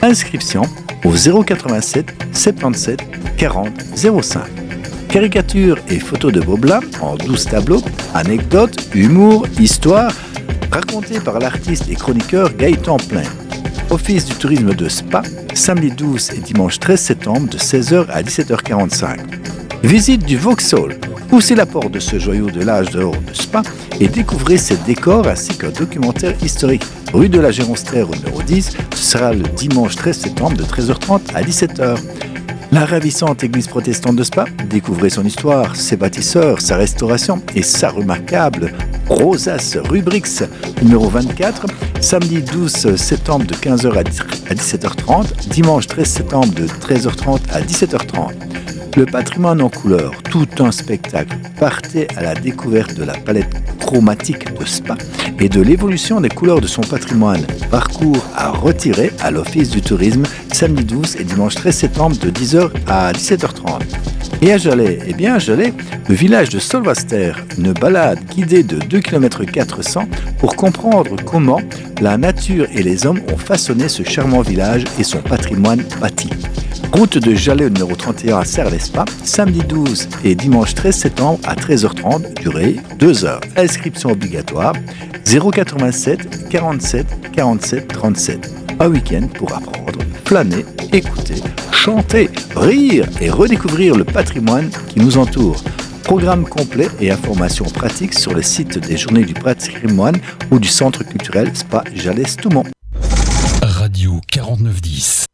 Inscription au 087 77 40 05. Caricatures et photos de Gobelins en 12 tableaux, anecdotes, humour, histoire, racontés par l'artiste et chroniqueur Gaëtan Plein. Office du tourisme de Spa, samedi 12 et dimanche 13 septembre de 16h à 17h45. Visite du Vauxhall. Poussez la porte de ce joyau de l'âge d'or de Spa et découvrez ses décors ainsi qu'un documentaire historique. Rue de la Géronstrère au numéro 10, ce sera le dimanche 13 septembre de 13h30 à 17h. La ravissante église protestante de Spa, découvrez son histoire, ses bâtisseurs, sa restauration et sa remarquable Rosace Rubrix numéro 24, samedi 12 septembre de 15h à 17h30, dimanche 13 septembre de 13h30 à 17h30. Le patrimoine en couleurs, tout un spectacle. Partez à la découverte de la palette chromatique de Spa et de l'évolution des couleurs de son patrimoine. Parcours à retirer à l'Office du tourisme, samedi 12 et dimanche 13 septembre de 10h à 17h30. Et à Jalais, à Jalais, le village de Solvaster, une balade guidée de 2 km 400 pour comprendre comment la nature et les hommes ont façonné ce charmant village et son patrimoine bâti. Route de Jalais numéro 31 à Serres-les-Spas, samedi 12 et dimanche 13 septembre à 13h30, durée 2 heures. Inscription obligatoire 087 47 47 37. Un week-end pour apprendre, flâner, écouter, chanter, rire et redécouvrir le patrimoine qui nous entoure. Programme complet et informations pratiques sur le site des Journées du patrimoine ou du Centre culturel Spa Jalais-Stoumont. Radio 4910.